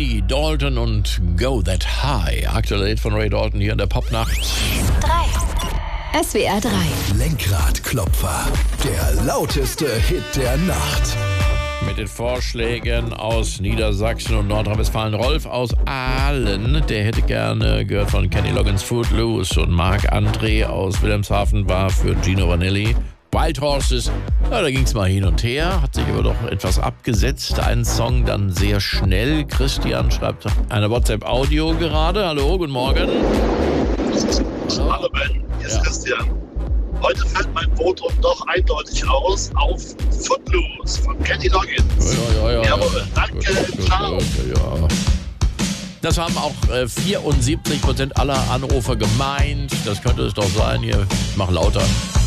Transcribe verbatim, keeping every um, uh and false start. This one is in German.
Ray Dalton und Go That High. Aktuell Lied von Ray Dalton hier in der Popnacht. drei. S W R drei. Lenkradklopfer. Der lauteste Hit der Nacht. Mit den Vorschlägen aus Niedersachsen und Nordrhein-Westfalen. Rolf aus Aalen, der hätte gerne gehört von Kenny Loggins Footloose. Und Marc André aus Wilhelmshaven war für Gino Vanelli. Wild Horses, ja, da ging es mal hin und her, hat sich aber doch etwas abgesetzt. Ein Song dann sehr schnell. Christian schreibt eine WhatsApp-Audio gerade. Hallo, guten Morgen. Hallo, Hallo Ben, hier ist ja. Christian. Heute fällt mein Votum doch eindeutig aus auf Footloose von Kenny Loggins. Ja, ja, ja. Jawohl, danke, gut, gut, ciao. Gut, ja. Das haben auch äh, vierundsiebzig Prozent aller Anrufer gemeint. Das könnte es doch sein. Hier, mach lauter.